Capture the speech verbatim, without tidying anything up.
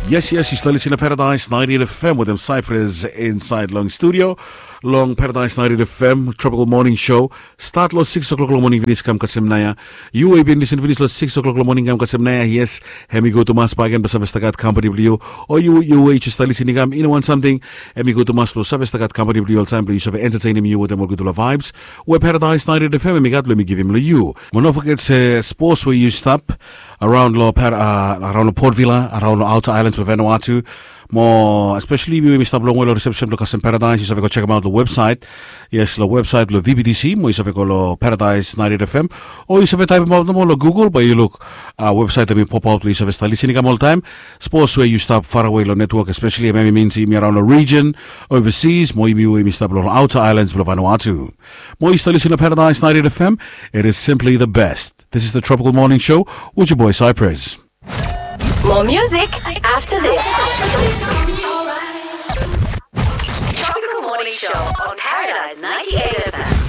Yes, yes, you still listen to Paradise ninety-eight F M with them Cypress inside Long Studio. Long Paradise ninety-eight F M, Tropical Morning Show. Start lo six o'clock lo morning vinis kam kasemnaya. You have been listening vinis lo six o'clock lo morning kam kasemnaya. Yes, hemi go to mas pagan basa vestagat company W. Or you you wait just listening kam you want something. Hemi go to mas pro savestagat company W all time please have entertaining you with them all good vibes. Where Paradise ninety-eight F M, me got let me give him lo you. Don't forget uh, sports where you stop around lo per uh, around Port Vila, around Outer Islands with Vanuatu. More, especially we stop long well reception because in Paradise, you have to check out the website. Yes, the website lo V B D C, mo you have to lo Paradise ninety-eight F M, or you have to type about them all Google, but you look uh, website that we pop out. You have to listening all the time. Sports where you stop far away lo network, especially maybe means me around the region, overseas. Mo you we stop lo Outer Islands, lo Vanuatu. Mo you still listen to Paradise ninety-eight F M. It is simply the best. This is the Tropical Morning Show with your boy Cypress. More music after this. Tropical Morning Show on Paradise ninety-eight F M.